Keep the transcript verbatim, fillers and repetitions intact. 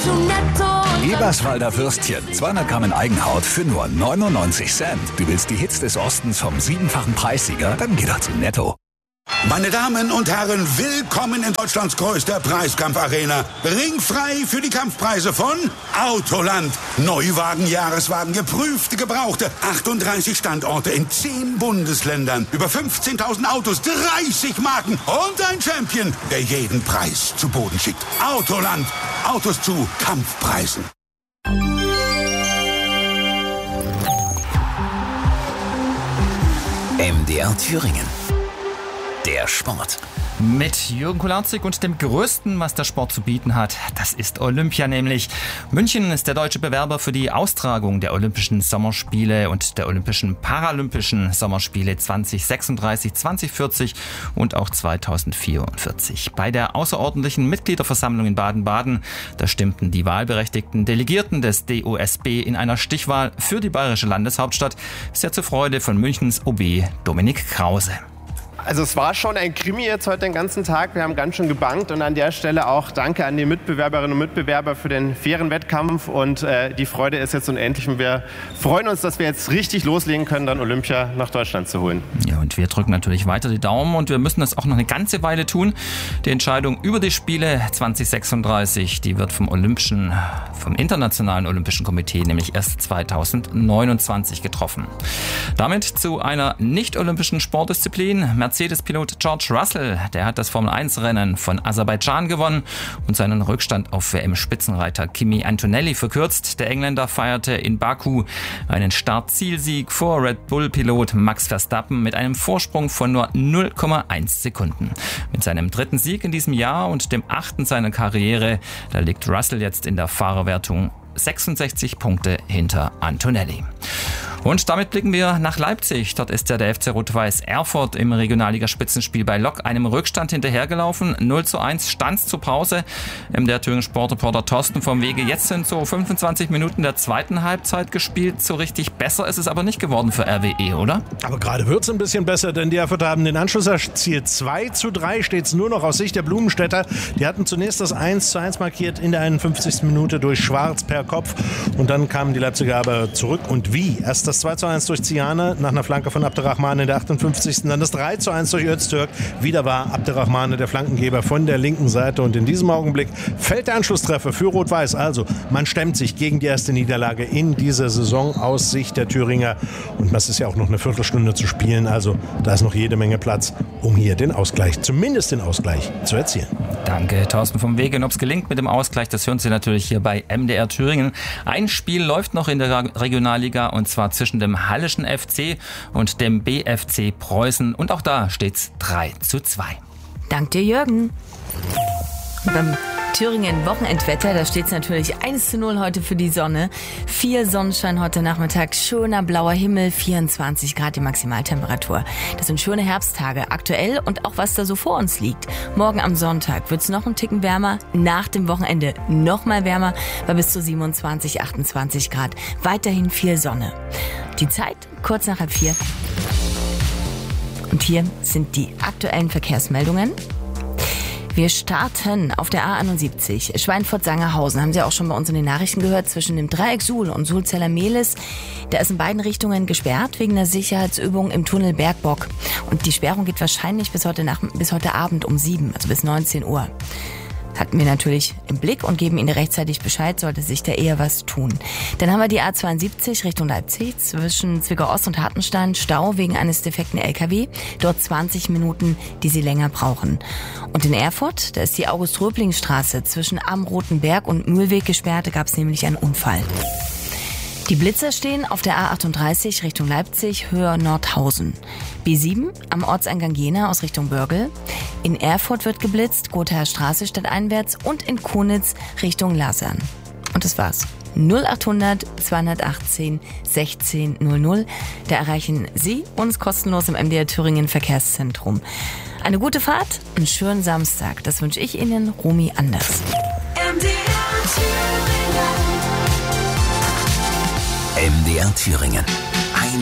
schon netto. Eberswalder Würstchen, zweihundert Gramm in Eigenhaut für nur neunundneunzig Cent. Du willst die Hits des Ostens vom siebenfachen Preissieger? Dann geh doch zu Netto. Meine Damen und Herren, willkommen in Deutschlands größter Preiskampfarena. Ringfrei für die Kampfpreise von Autoland. Neuwagen, Jahreswagen, geprüfte, gebrauchte. achtunddreißig Standorte in zehn Bundesländern. Über fünfzehntausend Autos, dreißig Marken und ein Champion, der jeden Preis zu Boden schickt. Autoland. Autos zu Kampfpreisen. M D R Thüringen. Der Sport. Mit Jürgen Kularczyk und dem Größten, was der Sport zu bieten hat, das ist Olympia nämlich. München ist der deutsche Bewerber für die Austragung der Olympischen Sommerspiele und der Olympischen Paralympischen Sommerspiele zwanzig sechsunddreißig, zwanzig vierzig und auch zweitausendvierundvierzig. Bei der außerordentlichen Mitgliederversammlung in Baden-Baden, da stimmten die wahlberechtigten Delegierten des D O S B in einer Stichwahl für die bayerische Landeshauptstadt sehr zur Freude von Münchens O B Dominik Krause. Also es war schon ein Krimi jetzt heute den ganzen Tag. Wir haben ganz schön gebankt und an der Stelle auch danke an die Mitbewerberinnen und Mitbewerber für den fairen Wettkampf und äh, die Freude ist jetzt unendlich und wir freuen uns, dass wir jetzt richtig loslegen können, dann Olympia nach Deutschland zu holen. Ja, und wir drücken natürlich weiter die Daumen und wir müssen das auch noch eine ganze Weile tun. Die Entscheidung über die Spiele zwanzig sechsunddreißig, die wird vom Olympischen, vom Internationalen Olympischen Komitee nämlich erst zweitausendneunundzwanzig getroffen. Damit zu einer nicht-olympischen Sportdisziplin. Mercedes-Pilot George Russell, der hat das Formel eins Rennen von Aserbaidschan gewonnen und seinen Rückstand auf W M-Spitzenreiter Kimi Antonelli verkürzt. Der Engländer feierte in Baku einen Start-Zielsieg vor Red Bull-Pilot Max Verstappen mit einem Vorsprung von nur null Komma eins Sekunden. Mit seinem dritten Sieg in diesem Jahr und dem achten seiner Karriere, da liegt Russell jetzt in der Fahrerwertung sechsundsechzig Punkte hinter Antonelli. Und damit blicken wir nach Leipzig. Dort ist ja der F C Rot-Weiß Erfurt im Regionalliga-Spitzenspiel bei Lok einem Rückstand hinterhergelaufen. null zu eins stand zur Pause. Der Thüringer Sportreporter Thorsten vom Wege. Jetzt sind so fünfundzwanzig Minuten der zweiten Halbzeit gespielt. So richtig besser ist es aber nicht geworden für R W E, oder? Aber gerade wird es ein bisschen besser, denn die Erfurter haben den Anschluss erzielt. zwei zu drei steht es nur noch aus Sicht der Blumenstädter. Die hatten zunächst das eins zu eins markiert in der einundfünfzigsten Minute durch Schwarz per Kopf. Und dann kamen die Leipziger aber zurück. Und wie? Erst das zwei zu eins durch Ziane nach einer Flanke von Abderrahmane in der achtundfünfzigsten Dann das drei zu eins durch Öztürk. Wieder war Abderrahmane der Flankengeber von der linken Seite. Und in diesem Augenblick fällt der Anschlusstreffer für Rot-Weiß. Also man stemmt sich gegen die erste Niederlage in dieser Saison aus Sicht der Thüringer. Und das ist ja auch noch eine Viertelstunde zu spielen. Also da ist noch jede Menge Platz, um hier den Ausgleich, zumindest den Ausgleich, zu erzielen. Danke, Thorsten vom Wege. Und ob es gelingt mit dem Ausgleich, das hören Sie natürlich hier bei M D R Thüringen. Ein Spiel läuft noch in der Regionalliga und zwar zwischen dem Hallischen F C und dem B F C Preußen. Und auch da steht's drei zu zwei. Dank dir, Jürgen. Beim Thüringen Wochenendwetter, da steht es natürlich eins zu null heute für die Sonne. Viel Sonnenschein heute Nachmittag, schöner blauer Himmel, vierundzwanzig Grad die Maximaltemperatur. Das sind schöne Herbsttage, aktuell und auch was da so vor uns liegt. Morgen am Sonntag wird es noch einen Ticken wärmer, nach dem Wochenende noch mal wärmer, bei bis zu siebenundzwanzig, achtundzwanzig Grad. Weiterhin viel Sonne. Die Zeit kurz nach halb vier. Und hier sind die aktuellen Verkehrsmeldungen. Wir starten auf der A einundsiebzig, Schweinfurt-Sangerhausen. Haben Sie auch schon bei uns in den Nachrichten gehört, zwischen dem Dreieck Suhl und Sulzeller-Mehlis. Da ist in beiden Richtungen gesperrt wegen der Sicherheitsübung im Tunnel Bergbock. Und die Sperrung geht wahrscheinlich bis heute, Nach- bis heute Abend um sieben, also bis neunzehn Uhr. Hatten wir natürlich im Blick und geben Ihnen rechtzeitig Bescheid, sollte sich da eher was tun. Dann haben wir die A zweiundsiebzig Richtung Leipzig zwischen Zwickau-Ost und Hartenstein. Stau wegen eines defekten L K W. Dort zwanzig Minuten, die Sie länger brauchen. Und in Erfurt, da ist die August-Röbling-Straße zwischen Am Roten Berg und Mühlweg gesperrt. Da gab es nämlich einen Unfall. Die Blitzer stehen auf der A achtunddreißig Richtung Leipzig, Höhe Nordhausen. B sieben am Ortseingang Jena aus Richtung Börgel. In Erfurt wird geblitzt, Gothaer Straße stadteinwärts und in Konitz Richtung Lasern. Und das war's. null achthundert zweihundertachtzehn sechzehn null null. Da erreichen Sie uns kostenlos im M D R Thüringen Verkehrszentrum. Eine gute Fahrt, einen schönen Samstag. Das wünsche ich Ihnen, Romy Anders. M D R Thüringen. M D R Thüringen.